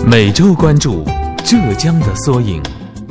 每周关注浙江的缩影。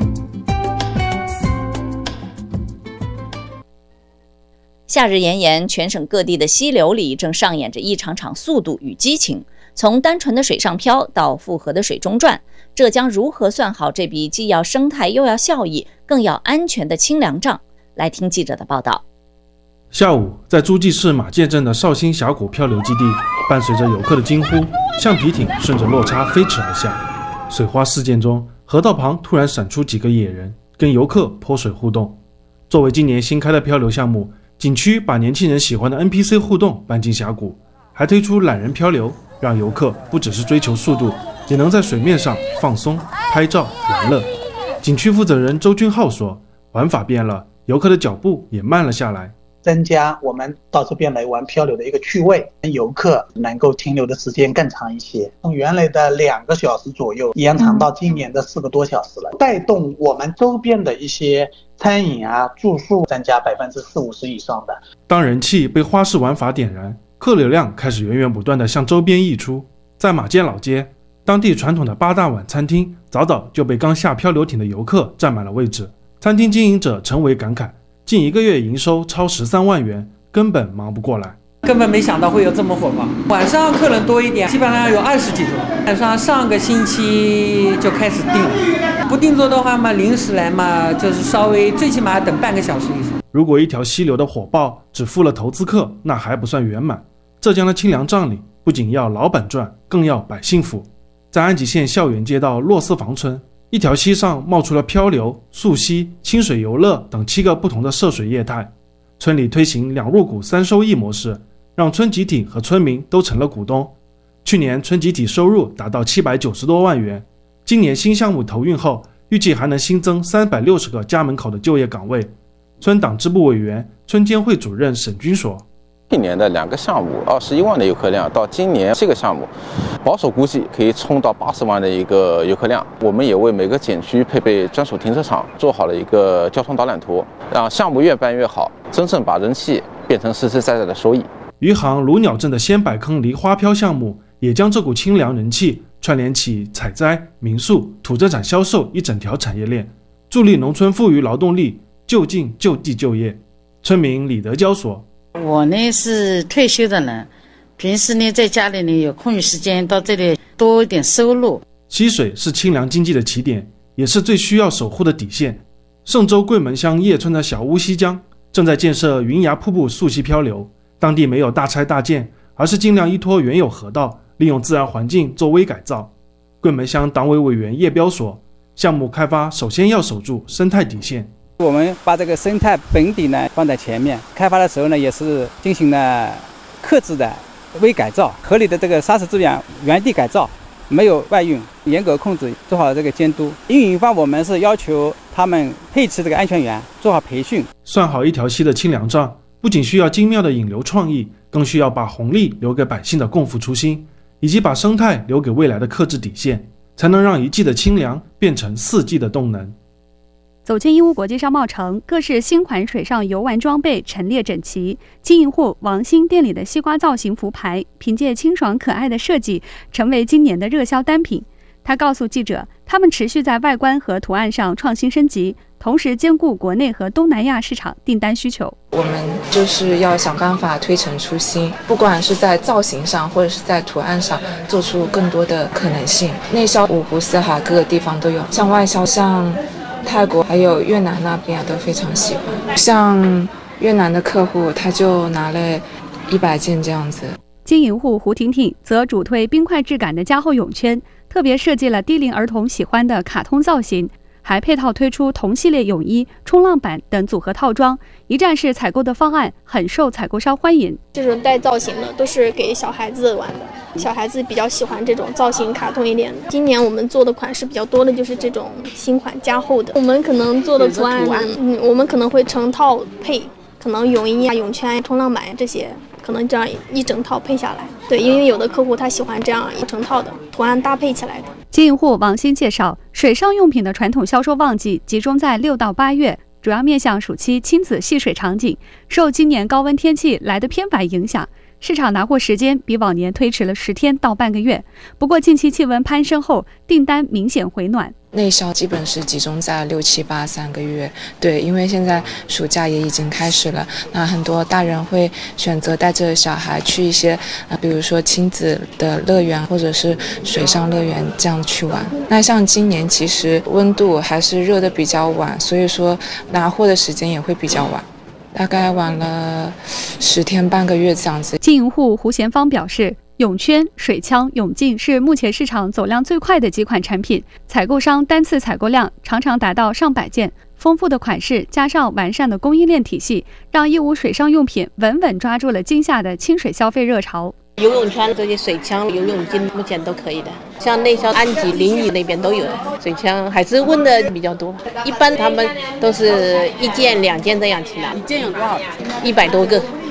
夏日炎炎，全省各地的溪流里正上演着一场场速度与激情。从单纯的水上漂到复合的水中转，浙江如何算好这笔既要生态又要效益更要安全的清凉账？来听记者的报道。 下午，在诸暨市马界镇的绍兴峡谷漂流基地，伴随着游客的惊呼，橡皮艇顺着落差飞驰而下。水花事件中，河道旁突然闪出几个野人，跟游客泼水互动。作为今年新开的漂流项目，景区把年轻人喜欢的 NPC 互动搬进峡谷，还推出懒人漂流，让游客不只是追求速度，也能在水面上放松、拍照、玩乐。景区负责人周君浩说，玩法变了，游客的脚步也慢了下来， 增加我们到这边来玩漂流的一个趣味，游客能够停留的时间更长一些，从原来的2个小时左右延长到今年的4个多小时了，带动我们周边的一些餐饮啊、住宿增加40-50%以上的。 当人气被花式玩法点燃，客流量开始源源不断地向周边溢出。在马街老街，当地传统的8大碗餐厅早早就被刚下漂流艇的游客占满了位置。餐厅经营者陈维感慨，近1个月营收超13万元，根本忙不过来。 根本没想到会有这么火爆，晚上客人多一点，基本上有20几桌。晚上上个星期就开始订了，不订座的话嘛，临时来嘛，就是稍微最起码等半个小时以上。 如果一条溪流的火爆只付了投资客，那还不算圆满。浙江的清凉账里，不仅要老板赚，更要百姓富。在安吉县校园街道洛四房村，一条溪上冒出了漂流、溯溪、清水游乐等7个不同的涉水业态。村里推行2入股3收益模式，让村集体和村民都成了股东。去年村集体收入达到790多万元，今年新项目投运后，预计还能新增360个家门口的就业岗位。村党支部委员、村监会主任沈军说， 去年的2个项目21万的游客量，到今年7个项目，保守估计可以冲到80万的一个游客量。我们也为每个景区配备专属停车场，做好了一个交通导览图，让项目越办越好，真正把人气变成实实在在的收益。 余杭卢鸟镇的仙百坑梨花漂项目也将这股清凉人气串联起采摘、民宿、土特产销售一整条产业链，助力农村富余劳动力就近就地就业。村民李德娇说， 我呢是退休的人，平时呢在家里呢有空余时间到这里多一点收入。 溪水是清凉经济的起点，也是最需要守护的底线。嵊州桂门乡叶村的小乌溪江正在建设云崖瀑布溯溪漂流，当地没有大拆大建，而是尽量依托原有河道，利用自然环境做微改造。桂门乡党委委员叶彪说，项目开发首先要守住生态底线。 我们把这个生态本底呢放在前面，开发的时候呢也是进行了克制的微改造，合理的这个砂石资源原地改造，没有外运，严格控制，做好这个监督。运营方我们是要求他们配置这个安全员，做好培训。 算好一条溪的清凉账，不仅需要精妙的引流创意，更需要把红利留给百姓的共赴初心，以及把生态留给未来的克制底线，才能让1季的清凉变成4季的动能。 走进义乌国际商贸城，各式新款水上游玩装备陈列整齐。经营户王鑫店里的西瓜造型浮牌，凭借清爽可爱的设计，成为今年的热销单品。他告诉记者，他们持续在外观和图案上创新升级，同时兼顾国内和东南亚市场订单需求。 我们就是要想办法推陈出新，不管是在造型上或者是在图案上，做出更多的可能性。内销五湖四海各个地方都有，像外销像泰国还有越南那边都非常喜欢，像越南的客户他就拿了100件这样子。 经营户胡婷婷则主推冰块质感的加厚泳圈，特别设计了低龄儿童喜欢的卡通造型，还配套推出同系列泳衣、冲浪板等组合套装，一站式采购的方案很受采购商欢迎。 这种带造型的都是给小孩子玩的，小孩子比较喜欢这种造型卡通一点的。今年我们做的款式比较多的就是这种新款加厚的，我们可能做的图案，我们可能会成套配，可能泳衣啊、泳圈、冲浪板这些，可能这样一整套配下来。对，因为有的客户他喜欢这样一整套的图案搭配起来的。 经营户王鑫介绍，水上用品的传统销售旺季集中在6到8月，主要面向暑期亲子戏水场景。受今年高温天气来得偏晚影响， 市场拿货时间比往年推迟了10天到半个月。不过近期气温攀升后，订单明显回暖。 内销基本是集中在6、7、8、3个月，对，因为现在暑假也已经开始了，那很多大人会选择带着小孩去一些比如说亲子的乐园或者是水上乐园这样去玩。那像今年其实温度还是热的比较晚，所以说拿货的时间也会比较晚，大概晚了10天半个月这样子。 经营户胡贤芳表示，泳圈、水枪、泳镜是目前市场走量最快的几款产品，采购商单次采购量常常达到上百件。丰富的款式加上完善的供应链体系，让义乌水上用品稳稳抓住了今夏的清水消费热潮。 游泳圈、这些水枪、游泳镜目前都可以的，像内销安吉、临沂那边都有的。水枪还是问的比较多，一般他们都是1件2件这样起拿。1件有多少？100多个。